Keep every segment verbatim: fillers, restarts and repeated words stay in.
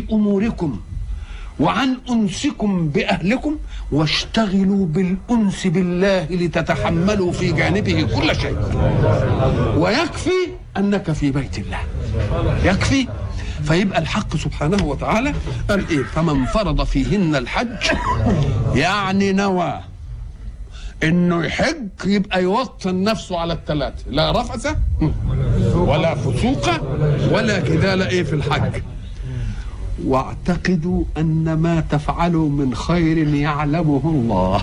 اموركم وعن انسكم باهلكم واشتغلوا بالانس بالله لتتحملوا في جانبه كل شيء، ويكفي انك في بيت الله، يكفي. فيبقى الحق سبحانه وتعالى قال ايه؟ فمن فرض فيهن الحج، يعني نوى انه يحج، يبقى يوطن نفسه على الثلاثه، لا رفث ولا فسوق ولا جدال ايه في الحج. واعتقدوا ان ما تفعلوا من خير يعلمه الله.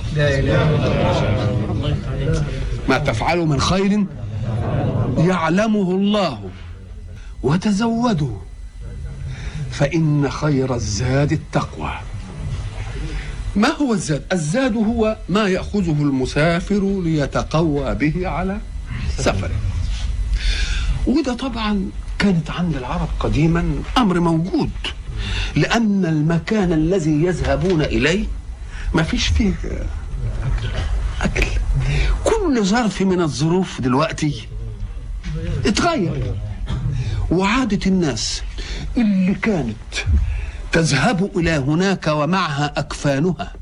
ما تفعلوا من خير يعلمه الله. وتزودوا فإن خير الزاد التقوى. ما هو الزاد؟ الزاد هو ما يأخذه المسافر ليتقوى به على سفره. وده طبعا كانت عند العرب قديما أمر موجود، لأن المكان الذي يذهبون إليه ما فيش فيه أكل. كل ظرف من الظروف دلوقتي اتغير، وعادة الناس اللي كانت تذهب إلى هناك ومعها أكفانها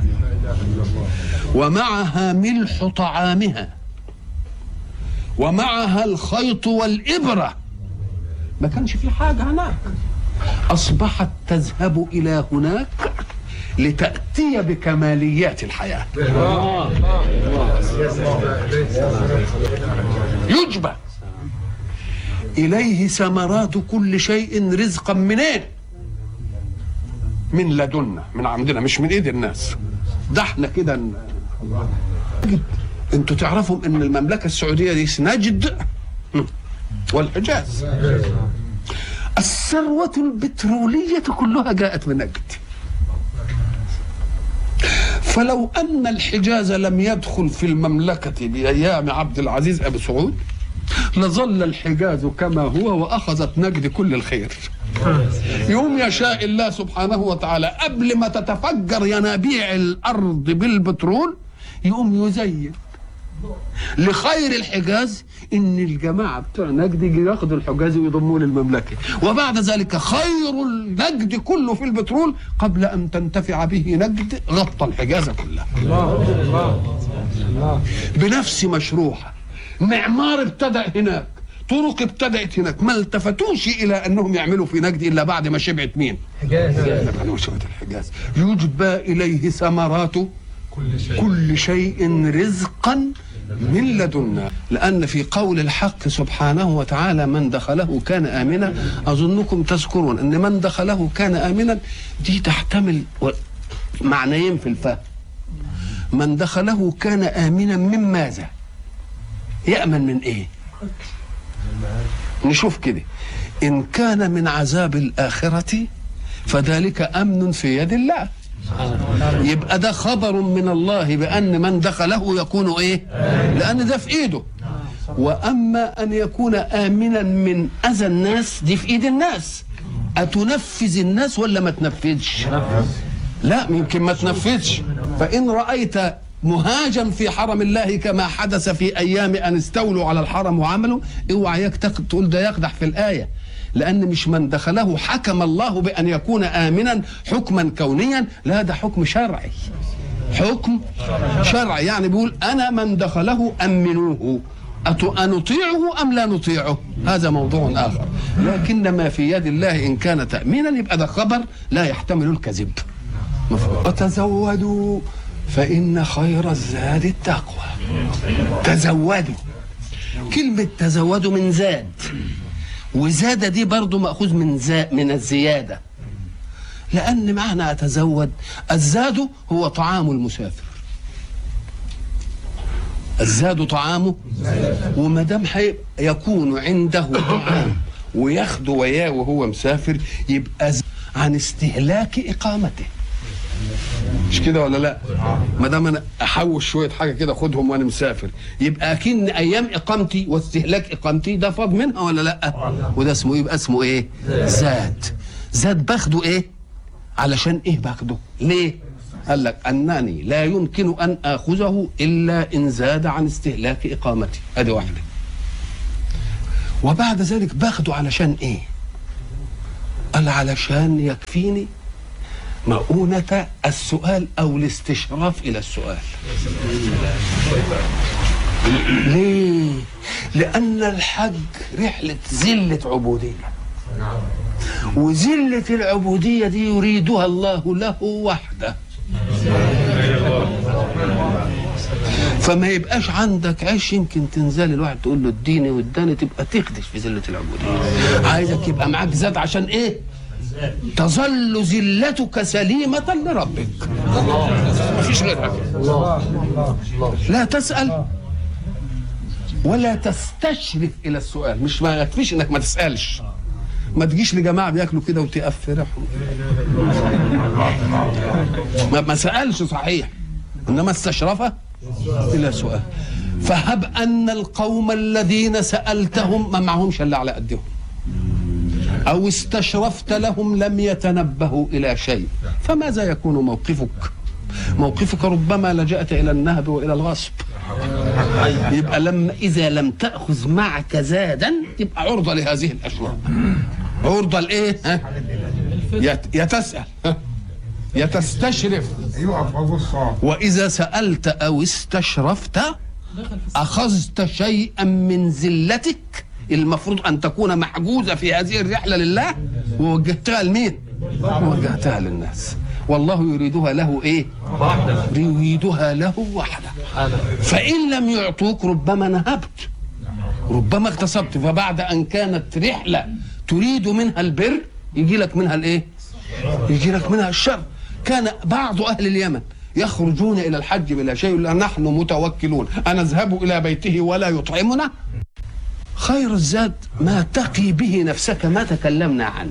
ومعها ملح طعامها ومعها الخيط والإبرة، ما كانش في حاجة هناك. أصبحت تذهب إلى هناك لتأتي بكماليات الحياة. يجبى إليه ثمرات كل شيء رزقا منين؟ من لدنا، من عندنا، مش من ايد الناس. ده احنا كده. انتوا تعرفوا ان المملكة السعودية دي نجد والحجاز، الثروة البترولية كلها جاءت من نجد. فلو ان الحجاز لم يدخل في المملكة بأيام عبد العزيز أبي سعود لظل الحجاز كما هو وأخذت نجد كل الخير. يوم يشاء الله سبحانه وتعالى قبل ما تتفجر ينابيع الأرض بالبترول يقوم يزين لخير الحجاز ان الجماعة بتوع نجد يجي ياخدوا الحجاز ويضموه للمملكة، وبعد ذلك خير النجد كله في البترول قبل ان تنتفع به نجد غطى الحجاز كلها. بنفس مشروعها، معمار ابتدأ هناك، طرق ابتدأت هناك، ما التفتوش الى انهم يعملوا في نجد الا بعد ما شبعت مين؟ حجاز. شبعت الحجاز. يجبى اليه ثمرات كل شيء, كل شيء رزقا من لدنا. لأن في قول الحق سبحانه وتعالى من دخله كان آمنا، أظنكم تذكرون أن من دخله كان آمنا دي تحتمل معنيين في الفهم. من دخله كان آمنا من ماذا؟ يأمن من إيه؟ نشوف كده. إن كان من عذاب الآخرة فذلك أمن في يد الله، يبقى ده خبر من الله بأن من دخله يكون إيه؟ لأن ده في إيده. وأما أن يكون آمنا من أذى الناس دي في إيد الناس. أتنفذ الناس ولا ما تنفذش؟ لا، يمكن ما تنفذش. فإن رأيت مهاجا في حرم الله كما حدث في أيام أن استولوا على الحرم وعملوا، اوعى تقول ده يقدح في الآية، لأن مش من دخله حكم الله بأن يكون آمنا حكما كونيا، لا ده حكم شرعي، حكم شرعي. يعني بيقول أنا من دخله أمنوه، أنطيعه أم لا نطيعه؟ هذا موضوع آخر. لكن ما في يد الله إن كان تأمينا يبقى ده خبر لا يحتمل الكذب. وتزودوا فإن خير الزاد التقوى. تزودوا، كلمة تزودوا من زاد، وزاد دي برضو مأخوذ من زا من الزيادة، لأن معنى أتزود الزاد هو طعام المسافر. الزاد طعامه، وما دام يكون عنده طعام وياخده وياه وهو مسافر يبقى عن استهلاك إقامته، مش كده ولا لا؟ ما دام انا احوش شويه حاجه كده خدهم وانا مسافر، يبقى اكن ايام اقامتي واستهلاك اقامتي ده فاض منها ولا لا؟ وده اسمه يبقى اسمه ايه؟ زاد. زاد باخده ايه؟ علشان ايه باخده؟ ليه؟ قال لك انني لا يمكن ان اخذه الا ان زاد عن استهلاك اقامتي، ادي واحده. وبعد ذلك باخده علشان ايه؟ قال علشان يكفيني مؤونة السؤال أو الاستشراف إلى السؤال. ليه؟ لأن الحج رحلة زلة عبودية، وزلة العبودية دي يريدها الله له وحده، فما يبقاش عندك عيش يمكن تنزل الواحد تقول له اديني واداني تبقى تخدش في زلة العبودية. عايزك يبقى معاك زاد عشان ايه؟ تظل زلتك سليمة لربك، مفيش غيرها. لا تسأل ولا تستشرف إلى السؤال. مش ما يكفيش انك ما تسألش، ما تجيش لجماعة بياكلوا كده وتقفرحهم، ما, ما سألش صحيح، إنما استشرف إلى سؤال. فهب أن القوم الذين سألتهم ما معهمش إلا على قدهم، أو استشرفت لهم لم يتنبهوا إلى شيء، فماذا يكون موقفك؟ موقفك ربما لجأت إلى النهب وإلى الغصب. يبقى لما إذا لم تأخذ معك زادا تبقى عرضة لهذه الأشياء. عرضة لإيه؟ يا تسأل يا تستشرف. وإذا سألت أو استشرفت أخذت شيئا من زلتك المفروض أن تكون محجوزة في هذه الرحلة لله ووجهتها لمين؟ ووجهتها للناس. والله يريدها له إيه؟ يريدها له وحده. فإن لم يعطوك ربما نهبت، ربما اغتصبت، فبعد أن كانت رحلة تريد منها البر يجي لك منها الإيه؟ يجي لك منها الشر. كان بعض أهل اليمن يخرجون إلى الحج بلا شيء، لأن نحن متوكلون أن نذهب إلى بيته ولا يطعمنا. خير الزاد ما تقي به نفسك ما تكلمنا عنه،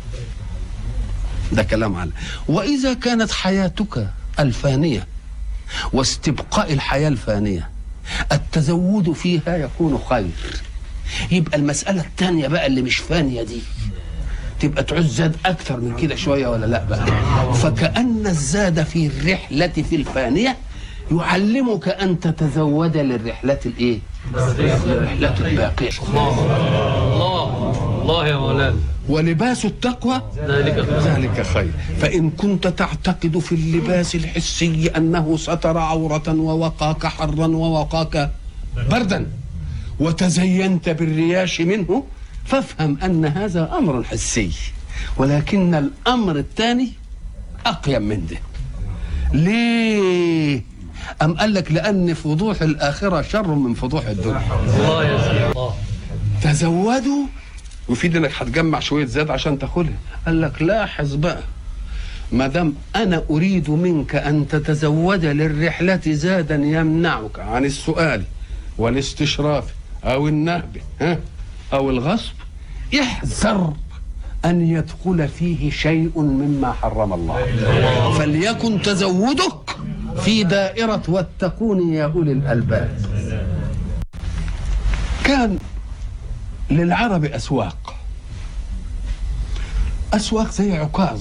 ده كلام عنه. وإذا كانت حياتك الفانية واستبقاء الحياة الفانية التزود فيها يكون خير، يبقى المسألة الثانية بقى اللي مش فانية دي تبقى تعوز زاد أكثر من كده شوية ولا لا بقى؟ فكأن الزاد في الرحلة في الفانية يعلمك أن تتزود للرحلة الإيه؟ الرحلة الباقية. الله الله يا مولانا. ولباس التقوى ذلك ذلك خير. فإن كنت تعتقد في اللباس الحسي أنه ستر عورة ووقاك حرا ووقاك بردا وتزينت بالرياش منه، فافهم أن هذا أمر حسي، ولكن الأمر الثاني أقيم من ده. ليه؟ أم قال لك لأن فضوح الآخرة شر من فضوح الدنيا. الله يا سيدي الله. تزودوا ويفيد انك هتجمع شويه زاد عشان تاخدها. قال لك لاحظ بقى، ما دام انا اريد منك ان تتزود للرحله زادا يمنعك عن السؤال والاستشراف او النهب ها او الغصب، احذر ان يدخل فيه شيء مما حرم الله، فليكن تزودك في دائره واتقون يا اولي الالباب. كان للعرب أسواق، أسواق زي عكاظ،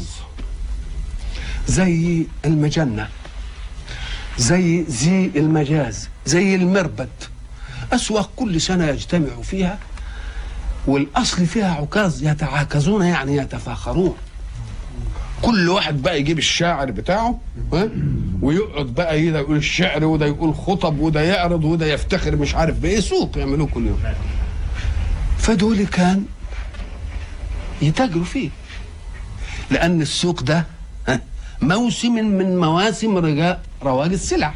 زي المجنة، زي زي المجاز، زي المربد. أسواق كل سنة يجتمعوا فيها، والأصل فيها عكاظ يتعاكزون يعني يتفاخرون. كل واحد بقى يجيب الشاعر بتاعه ويقعد بقى ده يقول الشعر وده يقول خطب وده يعرض وده يفتخر مش عارف بإيه. سوق يعملوه كل يوم. فدول كان يتاجروا فيه، لأن السوق ده موسم من مواسم رجاء رواج السلع.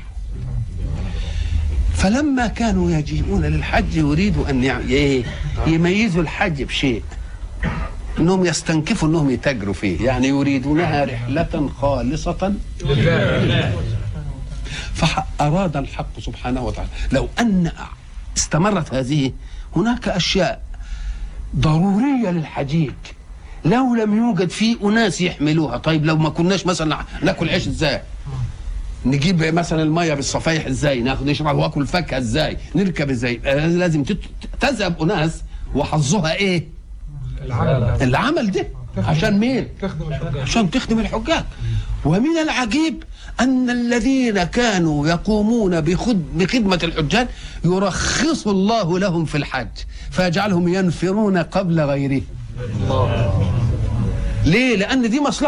فلما كانوا يجيئون للحج يريدوا أن يميزوا الحج بشيء، أنهم يستنكفوا أنهم يتاجروا فيه، يعني يريدونها رحلة خالصة. فأراد الحق سبحانه وتعالى لو أن استمرت هذه، هناك أشياء ضرورية للحجيج لو لم يوجد فيه أناس يحملوها. طيب لو ما كناش مثلا ناكل عيش ازاي، نجيب مثلا المية بالصفايح ازاي، ناخد نشرب واكل فاكهة ازاي، نركب ازاي، لازم تذهب أناس وحظها ايه؟ العمل, العمل ده عشان مين؟ عشان تخدم الحجاج. ومن العجيب أن الذين كانوا يقومون بخدمة الحجاج يرخص الله لهم في الحج فيجعلهم ينفرون قبل غيره. ليه؟ لان دي مصلحه